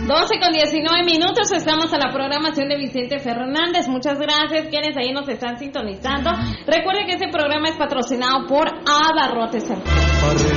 12:19, estamos a la programación de Vicente Fernández. Muchas gracias quienes ahí nos están sintonizando. Recuerden que este programa es patrocinado por Abarrotes.